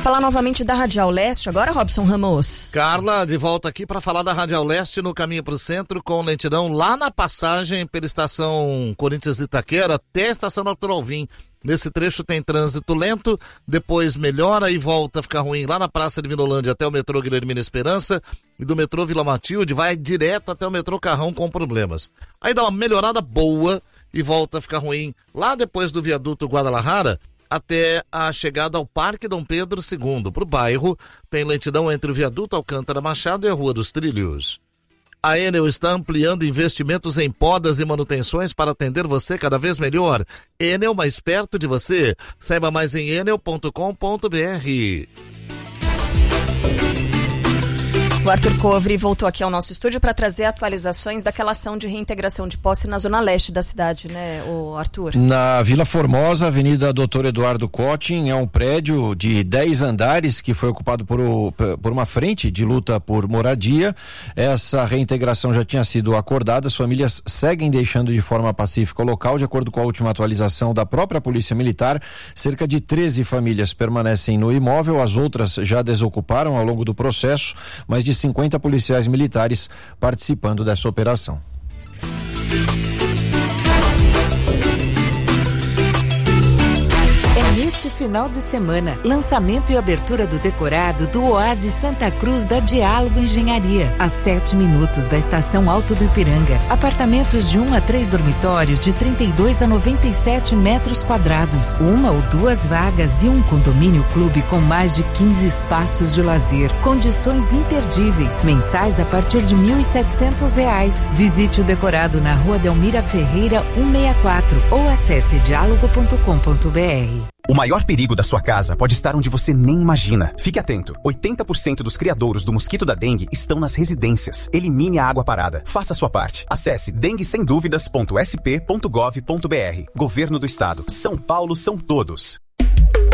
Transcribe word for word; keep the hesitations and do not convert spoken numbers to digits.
Falar novamente da Radial Leste, agora, Robson Ramos. Carla, de volta aqui para falar da Radial Leste no caminho para o centro, com lentidão lá na passagem pela estação Corinthians Itaquera até a estação Doutor Alvim. Nesse trecho tem trânsito lento, depois melhora e volta a ficar ruim lá na Praça de Vinolândia até o metrô Guilhermina Esperança, e do metrô Vila Matilde vai direto até o metrô Carrão com problemas. Aí dá uma melhorada boa e volta a ficar ruim lá depois do viaduto Guadalajara até a chegada ao Parque Dom Pedro segundo. Para o bairro, tem lentidão entre o viaduto Alcântara Machado e a Rua dos Trilhos. A Enel está ampliando investimentos em podas e manutenções para atender você cada vez melhor. Enel, mais perto de você. Saiba mais em enel ponto com ponto b r. O Arthur Covre voltou aqui ao nosso estúdio para trazer atualizações daquela ação de reintegração de posse na zona leste da cidade, né, o Arthur? Na Vila Formosa, Avenida doutor Eduardo Cottin, é um prédio de dez andares que foi ocupado por, o, por uma frente de luta por moradia. Essa reintegração já tinha sido acordada, as famílias seguem deixando de forma pacífica o local. De acordo com a última atualização da própria Polícia Militar, cerca de treze famílias permanecem no imóvel, as outras já desocuparam ao longo do processo, mas de cinquenta policiais militares participando dessa operação. Neste final de semana, lançamento e abertura do decorado do Oásis Santa Cruz da Diálogo Engenharia, a sete minutos da estação Alto do Ipiranga. Apartamentos de um a três dormitórios de trinta e dois a noventa e sete metros quadrados, uma ou duas vagas e um condomínio clube com mais de quinze espaços de lazer. Condições imperdíveis, mensais a partir de mil e setecentos reais. Visite o decorado na Rua Delmira Ferreira cento e sessenta e quatro ou acesse diálogo ponto com ponto b r. O maior perigo da sua casa pode estar onde você nem imagina. Fique atento. oitenta por cento dos criadouros do mosquito da dengue estão nas residências. Elimine a água parada. Faça a sua parte. Acesse dengue sem dúvidas ponto s p ponto gov ponto b r. Governo do Estado. São Paulo são todos.